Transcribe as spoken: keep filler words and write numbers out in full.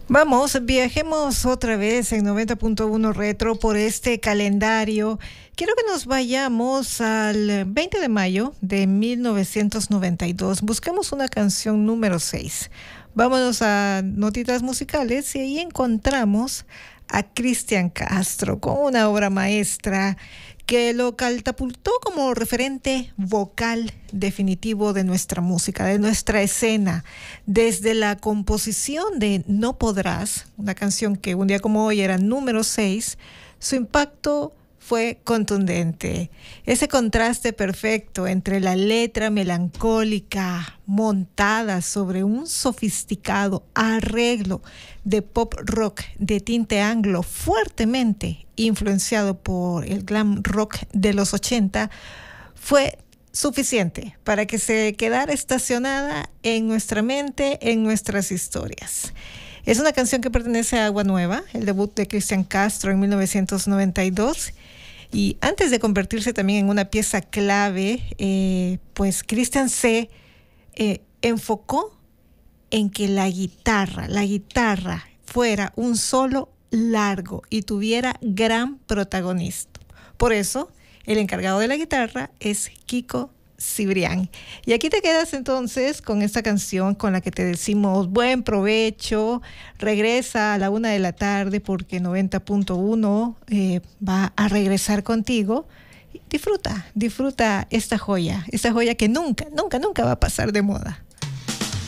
Vamos, viajemos otra vez en noventa punto uno Retro por este calendario. Quiero que nos vayamos al veinte de mayo de mil novecientos noventa y dos. Busquemos una canción número seis. Vámonos a notitas musicales y ahí encontramos a Cristian Castro con una obra maestra que lo catapultó como referente vocal definitivo de nuestra música, de nuestra escena, desde la composición de No Podrás, una canción que un día como hoy era número seis, su impacto fue contundente. Ese contraste perfecto entre la letra melancólica montada sobre un sofisticado arreglo de pop rock de tinte anglo fuertemente influenciado por el glam rock de los ochenta fue suficiente para que se quedara estacionada en nuestra mente, en nuestras historias. Es una canción que pertenece a Agua Nueva, el debut de Cristian Castro en mil novecientos noventa y dos. Y antes de convertirse también en una pieza clave, eh, pues Cristian se eh, enfocó en que la guitarra, la guitarra fuera un solo largo y tuviera gran protagonismo. Por eso, el encargado de la guitarra es Kiko Cibrián. Y aquí te quedas entonces con esta canción con la que te decimos buen provecho. Regresa a la una de la tarde porque noventa punto uno eh, va a regresar contigo. Disfruta, disfruta esta joya, esta joya que nunca, nunca, nunca va a pasar de moda.